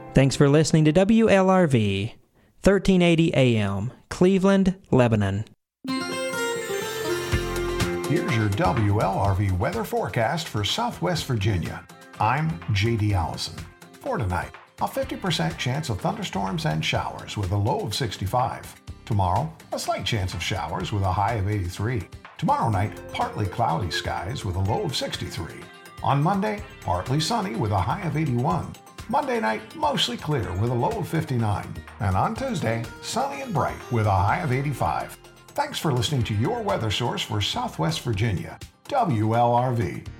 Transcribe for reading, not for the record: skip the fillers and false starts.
Thanks for listening to WLRV, 1380 AM, Cleveland, Lebanon. Here's your WLRV weather forecast for Southwest Virginia. I'm J.D. Allison. For tonight, a 50% chance of thunderstorms and showers with a low of 65. Tomorrow, a slight chance of showers with a high of 83. Tomorrow night, partly cloudy skies with a low of 63. On Monday, partly sunny with a high of 81. Monday night, mostly clear with a low of 59. And on Tuesday, sunny and bright with a high of 85. Thanks for listening to your weather source for Southwest Virginia, WLRV.